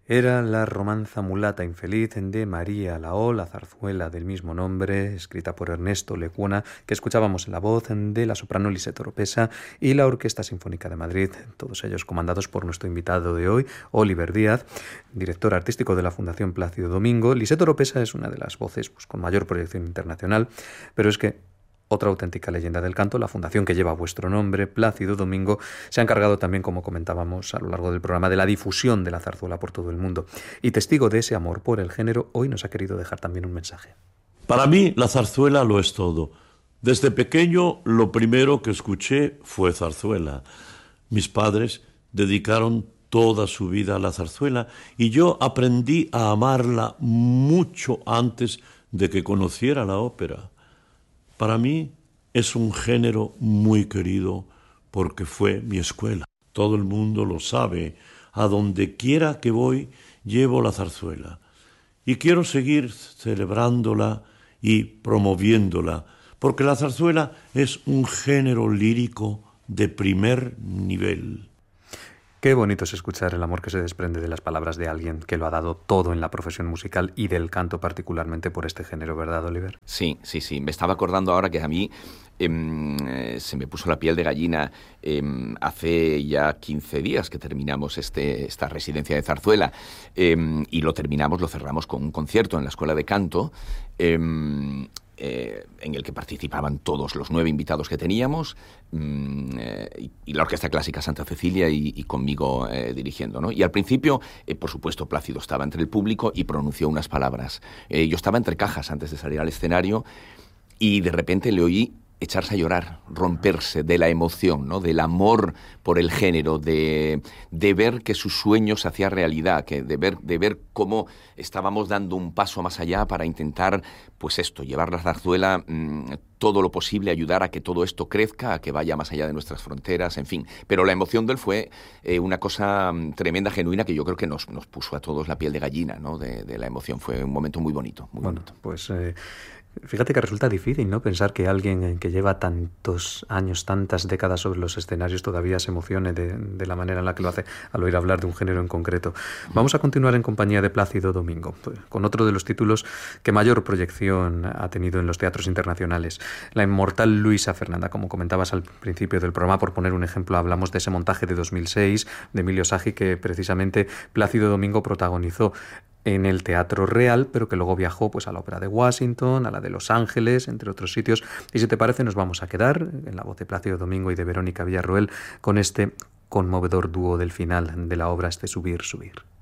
Era la romanza mulata infeliz de María Laó, la zarzuela del mismo nombre, escrita por Ernesto Lecuona, que escuchábamos en la voz de la soprano Lisette Oropesa y la Orquesta Sinfónica de Madrid, todos ellos comandados por nuestro invitado de hoy, Oliver Díaz, director artístico de la Fundación Plácido Domingo. Lisette Oropesa es una de las voces con mayor proyección internacional, pero es que otra auténtica leyenda del canto, la fundación que lleva vuestro nombre, Plácido Domingo, se ha encargado también, como comentábamos a lo largo del programa, de la difusión de la zarzuela por todo el mundo. Y testigo de ese amor por el género, hoy nos ha querido dejar también un mensaje. Para mí, la zarzuela lo es todo. Desde pequeño, lo primero que escuché fue zarzuela. Mis padres dedicaron toda su vida a la zarzuela y yo aprendí a amarla mucho antes de que conociera la ópera. Para mí es un género muy querido porque fue mi escuela. Todo el mundo lo sabe. A donde quiera que voy, llevo la zarzuela. Y quiero seguir celebrándola y promoviéndola, porque la zarzuela es un género lírico de primer nivel. Qué bonito es escuchar el amor que se desprende de las palabras de alguien que lo ha dado todo en la profesión musical y del canto particularmente por este género, ¿verdad, Oliver? Sí. Me estaba acordando ahora que a mí se me puso la piel de gallina hace ya 15 días que terminamos esta residencia de zarzuela y lo cerramos con un concierto en la Escuela de Canto en el que participaban todos los 9 invitados que teníamos y la Orquesta Clásica Santa Cecilia y conmigo dirigiendo, ¿no? Y al principio, por supuesto, Plácido estaba entre el público y pronunció unas palabras. Yo estaba entre cajas antes de salir al escenario y de repente le oí echarse a llorar, romperse de la emoción, ¿no? Del amor por el género, de ver que su sueño se hacía realidad, de ver cómo estábamos dando un paso más allá para intentar, pues esto, llevar la zarzuela todo lo posible, ayudar a que todo esto crezca, a que vaya más allá de nuestras fronteras, en fin. Pero la emoción de él fue una cosa tremenda, genuina, que yo creo que nos puso a todos la piel de gallina, ¿no? De la emoción. Fue un momento muy bonito, muy bonito. Pues fíjate que resulta difícil, ¿no? Pensar que alguien que lleva tantos años, tantas décadas sobre los escenarios todavía se emocione de la manera en la que lo hace al oír hablar de un género en concreto. Vamos a continuar en compañía de Plácido Domingo, con otro de los títulos que mayor proyección ha tenido en los teatros internacionales. La inmortal Luisa Fernanda, como comentabas al principio del programa, por poner un ejemplo, hablamos de ese montaje de 2006 de Emilio Sagi que precisamente Plácido Domingo protagonizó en el Teatro Real, pero que luego viajó pues a la Ópera de Washington, a la de Los Ángeles, entre otros sitios. Y si te parece, nos vamos a quedar en la voz de Plácido Domingo y de Verónica Villarroel con este conmovedor dúo del final de la obra, este Subir, subir.